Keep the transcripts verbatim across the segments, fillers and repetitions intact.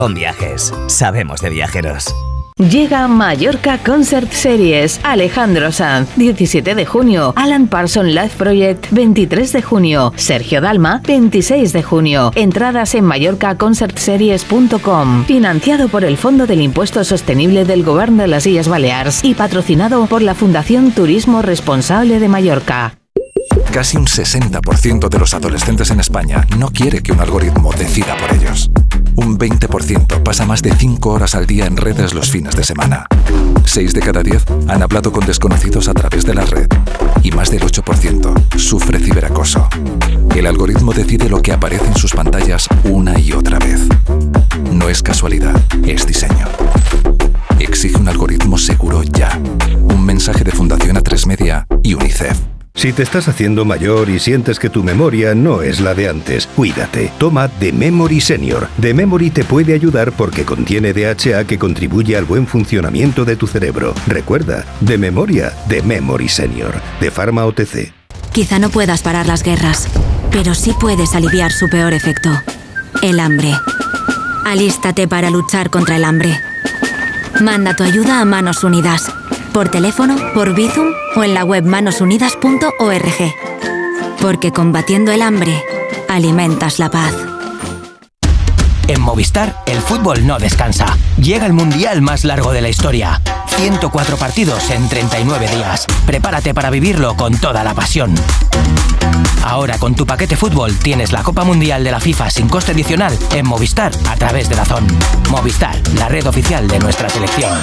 On Viajes, sabemos de viajeros. Llega Mallorca Concert Series. Alejandro Sanz, diecisiete de junio. Alan Parsons Live Project, veintitrés de junio. Sergio Dalma, veintiséis de junio. Entradas en mallorca concert series punto com. Financiado por el Fondo del Impuesto Sostenible del Gobierno de las Illes Balears y patrocinado por la Fundación Turismo Responsable de Mallorca. Casi un sesenta por ciento de los adolescentes en España no quiere que un algoritmo decida por ellos. Un veinte por ciento pasa más de cinco horas al día en redes los fines de semana. seis de cada diez han hablado con desconocidos a través de la red. Y más del ocho por ciento sufre ciberacoso. El algoritmo decide lo que aparece en sus pantallas una y otra vez. No es casualidad, es diseño. Exige un algoritmo seguro ya. Un mensaje de Fundación A tres Media y UNICEF. Si te estás haciendo mayor y sientes que tu memoria no es la de antes, cuídate. Toma The Memory Senior. The Memory te puede ayudar porque contiene D H A que contribuye al buen funcionamiento de tu cerebro. Recuerda, de memoria, The Memory Senior, de Pharma O T C. Quizá no puedas parar las guerras, pero sí puedes aliviar su peor efecto, el hambre. Alístate para luchar contra el hambre. Manda tu ayuda a Manos Unidas. Por teléfono, por Bizum o en la web manos unidas punto org. Porque combatiendo el hambre, alimentas la paz. En Movistar, el fútbol no descansa. Llega el mundial más largo de la historia. ciento cuatro partidos en treinta y nueve días. Prepárate para vivirlo con toda la pasión. Ahora con tu paquete fútbol tienes la Copa Mundial de la FIFA sin coste adicional en Movistar a través de DAZN. Movistar, la red oficial de nuestra selección.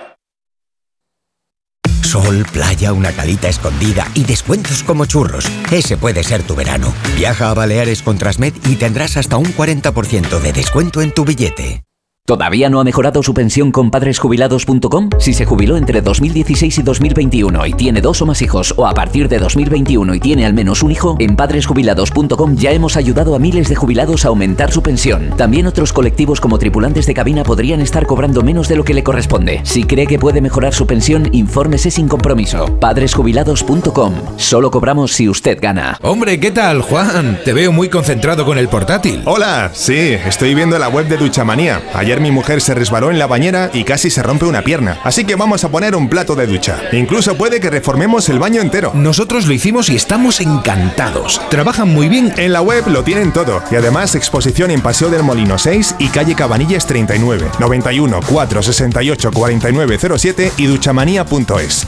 Sol, playa, una calita escondida y descuentos como churros. Ese puede ser tu verano. Viaja a Baleares con Transmed y tendrás hasta un cuarenta por ciento de descuento en tu billete. ¿Todavía no ha mejorado su pensión con padres jubilados punto com? Si se jubiló entre dos mil dieciséis y dos mil veintiuno y tiene dos o más hijos, o a partir de dos mil veintiuno y tiene al menos un hijo, en padres jubilados punto com ya hemos ayudado a miles de jubilados a aumentar su pensión. También otros colectivos como tripulantes de cabina podrían estar cobrando menos de lo que le corresponde. Si cree que puede mejorar su pensión, infórmese sin compromiso. padres jubilados punto com. Solo cobramos si usted gana. Hombre, ¿qué tal, Juan? Te veo muy concentrado con el portátil. Hola, sí, estoy viendo la web de Duchamanía. Ayer mi mujer se resbaló en la bañera y casi se rompe una pierna. Así que vamos a poner un plato de ducha. Incluso puede que reformemos el baño entero. Nosotros lo hicimos y estamos encantados. Trabajan muy bien. En la web lo tienen todo. Y además exposición en Paseo del Molino seis y calle Cabanillas treinta y nueve, noventa y uno, cuatrocientos sesenta y ocho, cuarenta y nueve cero siete y duchamanía punto es.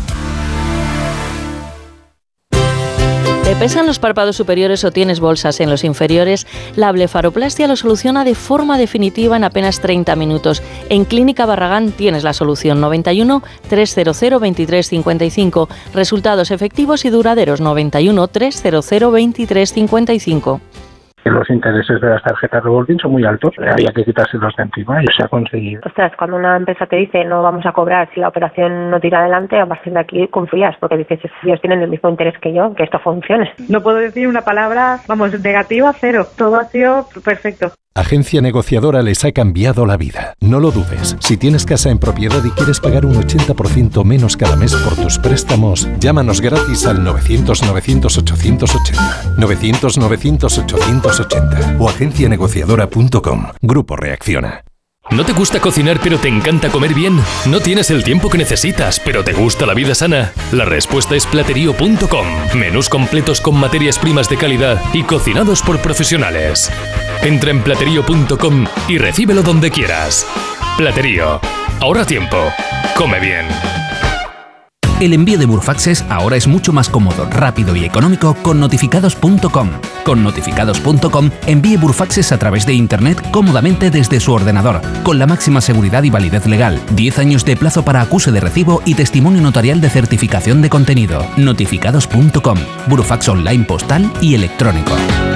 ¿Te pesan los párpados superiores o tienes bolsas en los inferiores? La blefaroplastia lo soluciona de forma definitiva en apenas treinta minutos. En Clínica Barragán tienes la solución. noventa y uno, trescientos, veintitrés cincuenta y cinco. Resultados efectivos y duraderos. noventa y uno, trescientos, veintitrés cincuenta y cinco. Los intereses de las tarjetas revolving son muy altos, había que quitárselos de encima y se ha conseguido. Ostras, cuando una empresa te dice no vamos a cobrar si la operación no tira adelante, a partir de aquí confías, porque dices, ellos tienen el mismo interés que yo, que esto funcione. No puedo decir una palabra, vamos, negativa, cero. Todo ha sido perfecto. Agencia Negociadora les ha cambiado la vida. No lo dudes. Si tienes casa en propiedad y quieres pagar un ochenta por ciento menos cada mes por tus préstamos, llámanos gratis al novecientos, novecientos, ochocientos ochenta. novecientos, novecientos, ochocientos ochenta o agencia negociadora punto com. Grupo Reacciona. ¿No te gusta cocinar pero te encanta comer bien? ¿No tienes el tiempo que necesitas pero te gusta la vida sana? La respuesta es platerío punto com. Menús completos con materias primas de calidad y cocinados por profesionales. Entra en platerío punto com y recíbelo donde quieras. Platerío. Ahorra tiempo. Come bien. El envío de Burfaxes ahora es mucho más cómodo, rápido y económico con notificados punto com. Con notificados punto com envíe Burfaxes a través de Internet cómodamente desde su ordenador, con la máxima seguridad y validez legal, diez años de plazo para acuse de recibo y testimonio notarial de certificación de contenido. notificados punto com. Burfax online postal y electrónico.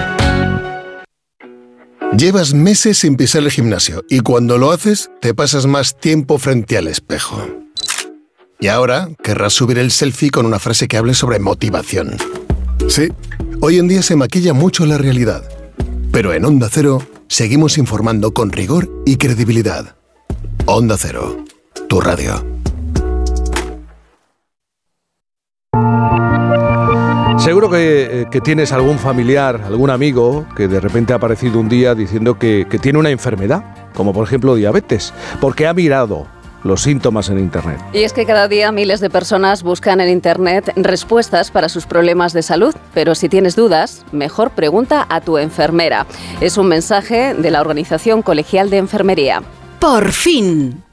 Llevas meses sin pisar el gimnasio y cuando lo haces te pasas más tiempo frente al espejo. Y ahora querrás subir el selfie con una frase que hable sobre motivación. Sí, hoy en día se maquilla mucho la realidad. Pero en Onda Cero seguimos informando con rigor y credibilidad. Onda Cero, tu radio. Seguro que, que tienes algún familiar, algún amigo que de repente ha aparecido un día diciendo que, que tiene una enfermedad. como por ejemplo diabetes, porque ha mirado los síntomas en Internet. Y es que cada día miles de personas buscan en Internet respuestas para sus problemas de salud, pero si tienes dudas, mejor pregunta a tu enfermera. Es un mensaje de la Organización Colegial de Enfermería. ¡Por fin!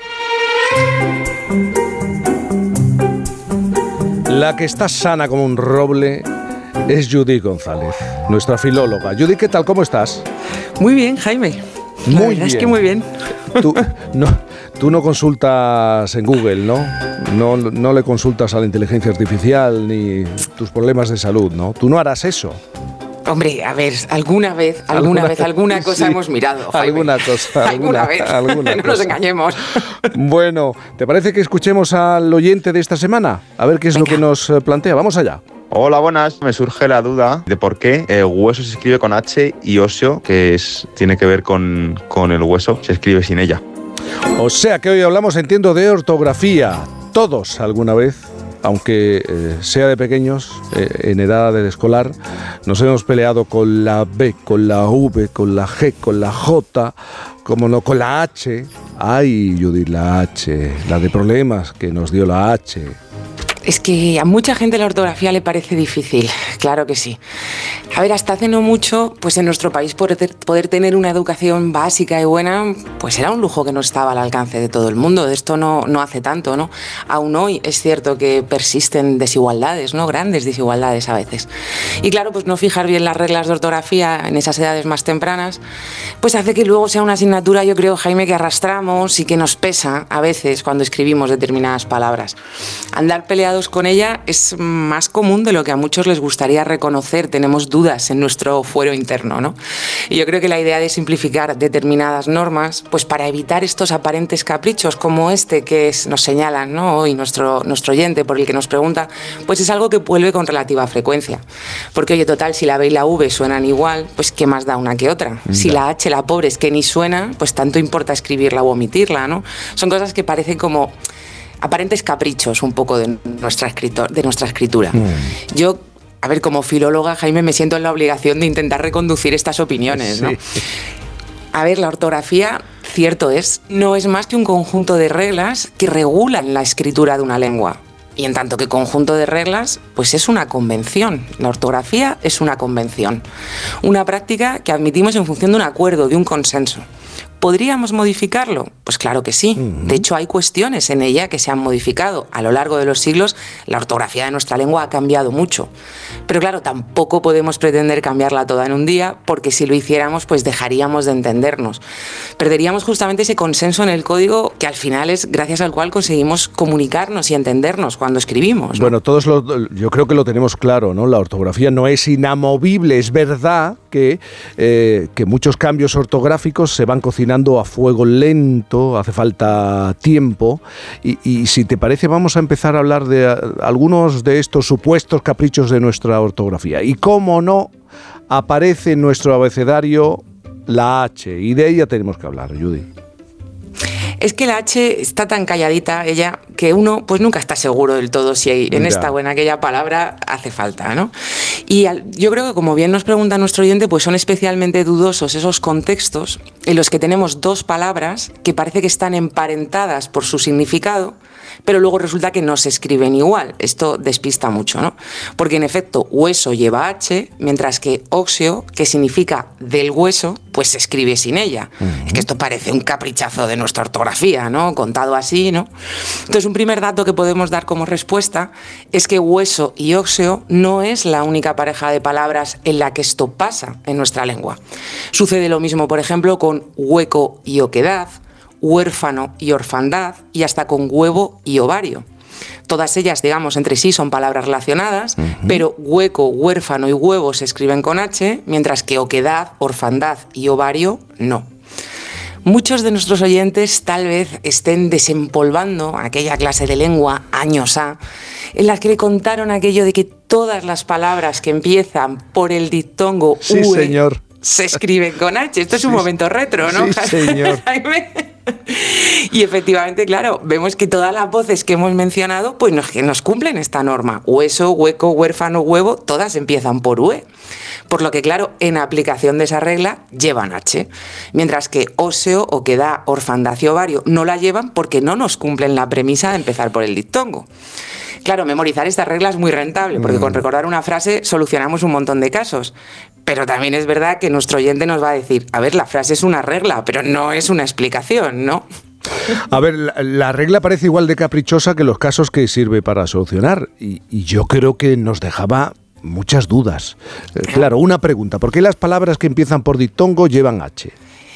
La que está sana como un roble es Judith González, nuestra filóloga. Judith, ¿qué tal? ¿Cómo estás? Muy bien, Jaime. La Muy verdad bien. es que muy bien. Tú no, tú no consultas en Google, ¿no? ¿no? No le consultas a la inteligencia artificial ni tus problemas de salud, ¿no? Tú no harás eso. Hombre, a ver, alguna vez, alguna, alguna vez, alguna cosa sí, hemos mirado, Jaime. Alguna cosa, alguna, alguna vez, alguna no cosa. nos engañemos. Bueno, ¿te parece que escuchemos al oyente de esta semana? A ver qué es Venga. lo que nos plantea. Vamos allá. Hola, buenas. Me surge la duda de por qué el hueso se escribe con H y óseo, que es, tiene que ver con, con el hueso, se escribe sin ella. O sea que hoy hablamos, entiendo, de ortografía. Todos alguna vez, aunque eh, sea de pequeños, eh, en edad de escolar, nos hemos peleado con la B, con la V, con la G, con la J, como no, con la H. Ay, Judith, la H, la de problemas que nos dio la H. Es que a mucha gente la ortografía le parece difícil, claro que sí. A ver, hasta hace no mucho, pues en nuestro país poder, poder tener una educación básica y buena, pues era un lujo que no estaba al alcance de todo el mundo. De esto no, no hace tanto, ¿no? Aún hoy es cierto que persisten desigualdades, ¿no? Grandes desigualdades a veces. Y claro, pues no fijar bien las reglas de ortografía en esas edades más tempranas, pues hace que luego sea una asignatura, yo creo, Jaime, que arrastramos y que nos pesa a veces cuando escribimos determinadas palabras. Andar peleados con ella es más común de lo que a muchos les gustaría reconocer. Tenemos dudas en nuestro fuero interno, ¿no? Y yo creo que la idea de simplificar determinadas normas, pues para evitar estos aparentes caprichos como este que es, nos señalan, ¿no? Hoy nuestro, nuestro oyente por el que nos pregunta, pues es algo que vuelve con relativa frecuencia. Porque, oye, total, si la B y la V suenan igual, pues ¿qué más da una que otra? Ya. Si la H, la pobre, es que ni suena, pues tanto importa escribirla o omitirla, ¿no? Son cosas que parecen como aparentes caprichos un poco de nuestra, escritor, de nuestra escritura. Mm. Yo, a ver, como filóloga, Jaime, me siento en la obligación de intentar reconducir estas opiniones, sí. ¿no? A ver, la ortografía, cierto es, no es más que un conjunto de reglas que regulan la escritura de una lengua. Y en tanto que conjunto de reglas, pues es una convención. La ortografía es una convención. Una práctica que admitimos en función de un acuerdo, de un consenso. ¿Podríamos modificarlo? Pues claro que sí. De hecho, hay cuestiones en ella que se han modificado. A lo largo de los siglos, la ortografía de nuestra lengua ha cambiado mucho. Pero claro, tampoco podemos pretender cambiarla toda en un día, porque si lo hiciéramos, pues dejaríamos de entendernos. Perderíamos justamente ese consenso en el código que al final es gracias al cual conseguimos comunicarnos y entendernos cuando escribimos, ¿no? Bueno, todos lo, yo creo que lo tenemos claro, ¿no? La ortografía no es inamovible. Es verdad que, eh, que muchos cambios ortográficos se van cocinando a fuego lento, hace falta tiempo y, y si te parece vamos a empezar a hablar de a, algunos de estos supuestos caprichos de nuestra ortografía y cómo no aparece en nuestro abecedario la H y de ella tenemos que hablar, Judy. Es que la H está tan calladita, ella, que uno pues nunca está seguro del todo si hay en ya. esta o en aquella palabra hace falta, ¿no? Y al, yo creo que, como bien nos pregunta nuestro oyente, pues son especialmente dudosos esos contextos en los que tenemos dos palabras que parece que están emparentadas por su significado, pero luego resulta que no se escriben igual. Esto despista mucho, ¿no? Porque en efecto, hueso lleva H, mientras que óseo, que significa del hueso, pues se escribe sin ella. Uh-huh. Es que esto parece un caprichazo de nuestra ortografía, ¿no? Contado así, ¿no? Entonces, un primer dato que podemos dar como respuesta es que hueso y óseo no es la única pareja de palabras en la que esto pasa en nuestra lengua. Sucede lo mismo, por ejemplo, con hueco y oquedad, huérfano y orfandad, y hasta con huevo y ovario. Todas ellas, digamos, entre sí son palabras relacionadas, uh-huh. pero hueco, huérfano y huevo se escriben con H, mientras que oquedad, orfandad y ovario no. Muchos de nuestros oyentes tal vez estén desempolvando aquella clase de lengua años A, en la que le contaron aquello de que todas las palabras que empiezan por el diptongo sí, ue señor. se escriben con H. Esto es sí, un momento retro, ¿no? Sí, señor. Y efectivamente, claro, vemos que todas las voces que hemos mencionado pues nos, que nos cumplen esta norma. Hueso, hueco, huérfano, huevo, todas empiezan por U E. Por lo que, claro, en aplicación de esa regla llevan H. Mientras que óseo o que da orfandad y ovario no la llevan porque no nos cumplen la premisa de empezar por el diptongo. Claro, memorizar esta regla es muy rentable porque con recordar una frase solucionamos un montón de casos. Pero también es verdad que nuestro oyente nos va a decir, a ver, la frase es una regla, pero no es una explicación, ¿no? A ver, la, la regla parece igual de caprichosa que los casos que sirve para solucionar. Y, y yo creo que nos dejaba muchas dudas. Eh, claro, una pregunta, ¿por qué las palabras que empiezan por diptongo llevan H?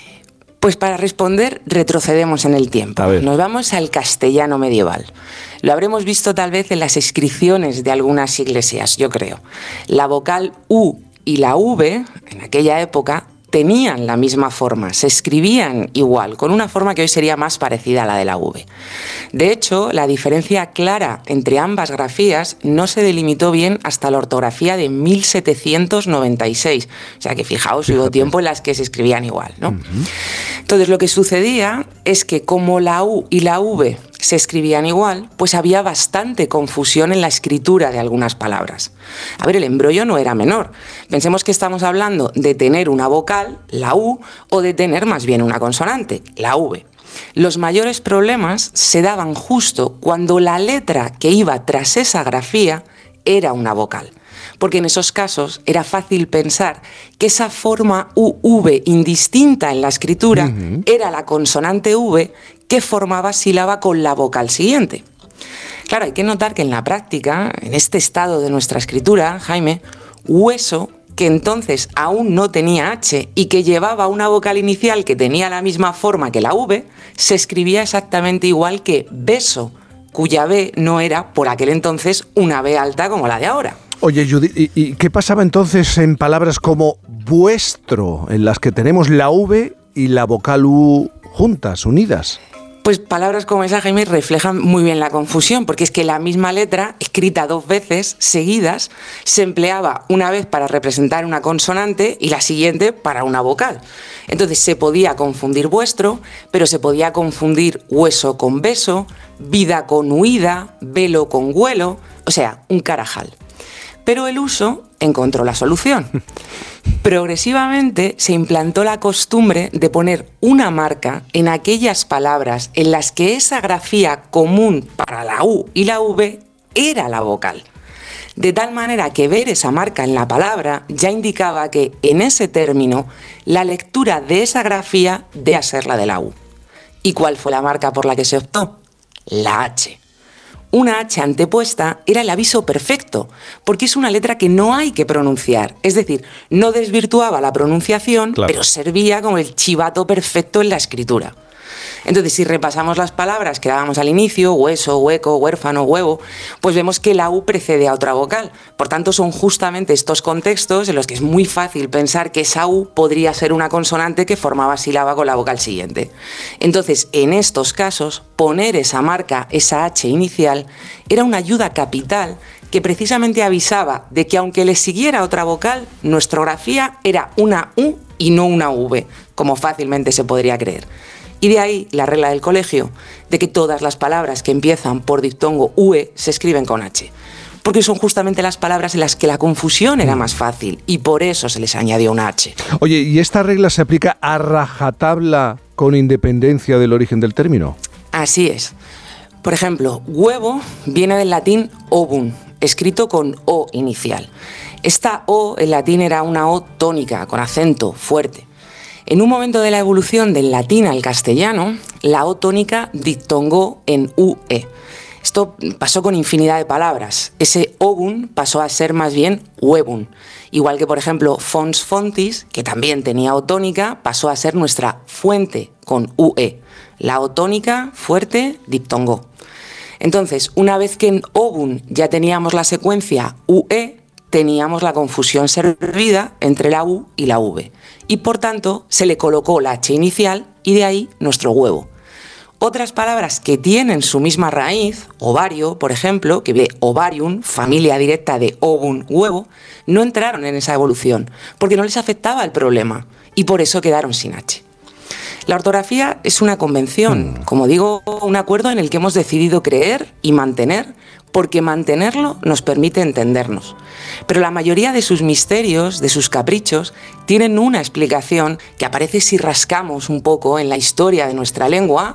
Pues para responder retrocedemos en el tiempo. Nos vamos al castellano medieval. Lo habremos visto tal vez en las inscripciones de algunas iglesias, yo creo. La vocal U y la V, en aquella época, tenían la misma forma, se escribían igual, con una forma que hoy sería más parecida a la de la V. De hecho, la diferencia clara entre ambas grafías no se delimitó bien hasta la ortografía de mil setecientos noventa y seis. O sea que fijaos, hubo tiempo en las que se escribían igual, ¿no? Uh-huh. Entonces, lo que sucedía es que como la U y la V se escribían igual, pues había bastante confusión en la escritura de algunas palabras. A ver, el embrollo no era menor. Pensemos que estamos hablando de tener una vocal, la U, o de tener más bien una consonante, la V. Los mayores problemas se daban justo cuando la letra que iba tras esa grafía era una vocal. Porque en esos casos era fácil pensar que esa forma U V indistinta en la escritura uh-huh. era la consonante V que formaba sílaba con la vocal siguiente. Claro, hay que notar que en la práctica, en este estado de nuestra escritura, Jaime, hueso, que entonces aún no tenía H y que llevaba una vocal inicial que tenía la misma forma que la V, se escribía exactamente igual que beso, cuya B no era, por aquel entonces, una B alta como la de ahora. Oye, Judith, ¿y, ¿y qué pasaba entonces en palabras como vuestro, en las que tenemos la V y la vocal U juntas, unidas? Pues palabras como esa, Jaime, reflejan muy bien la confusión, porque es que la misma letra, escrita dos veces seguidas, se empleaba una vez para representar una consonante y la siguiente para una vocal. Entonces se podía confundir vuestro, pero se podía confundir hueso con beso, vida con huida, velo con huelo, o sea, un carajal. Pero el uso encontró la solución. Progresivamente se implantó la costumbre de poner una marca en aquellas palabras en las que esa grafía común para la U y la V era la vocal. De tal manera que ver esa marca en la palabra ya indicaba que en ese término la lectura de esa grafía debía ser la de la U. ¿Y cuál fue la marca por la que se optó? La H. Una H antepuesta era el aviso perfecto, porque es una letra que no hay que pronunciar. Es decir, no desvirtuaba la pronunciación, claro, pero servía como el chivato perfecto en la escritura. Entonces, si repasamos las palabras que dábamos al inicio, hueso, hueco, huérfano, huevo, pues vemos que la U precede a otra vocal. Por tanto, son justamente estos contextos en los que es muy fácil pensar que esa U podría ser una consonante que formaba sílaba con la vocal siguiente. Entonces, en estos casos, poner esa marca, esa H inicial, era una ayuda capital que precisamente avisaba de que aunque le siguiera otra vocal, nuestra grafía era una U y no una V, como fácilmente se podría creer. Y de ahí la regla del colegio de que todas las palabras que empiezan por diptongo U E se escriben con H. Porque son justamente las palabras en las que la confusión era más fácil y por eso se les añadió una H. Oye, ¿y esta regla se aplica a rajatabla con independencia del origen del término? Así es. Por ejemplo, huevo viene del latín ovum, escrito con O inicial. Esta O en latín era una O tónica, con acento fuerte. En un momento de la evolución del latín al castellano, la O tónica diptongó en U E. Esto pasó con infinidad de palabras. Ese ovum pasó a ser más bien huevum. Igual que, por ejemplo, fons fontis, que también tenía O tónica, pasó a ser nuestra fuente con U E. La O tónica, fuerte, diptongó. Entonces, una vez que en ovum ya teníamos la secuencia U E, teníamos la confusión servida entre la U y la V. Y por tanto se le colocó la H inicial y de ahí nuestro huevo. Otras palabras que tienen su misma raíz, ovario, por ejemplo, que ve ovarium, familia directa de ovum, huevo, no entraron en esa evolución porque no les afectaba el problema y por eso quedaron sin H. La ortografía es una convención, como digo, un acuerdo en el que hemos decidido creer y mantener, porque mantenerlo nos permite entendernos. Pero la mayoría de sus misterios, de sus caprichos, tienen una explicación que aparece si rascamos un poco en la historia de nuestra lengua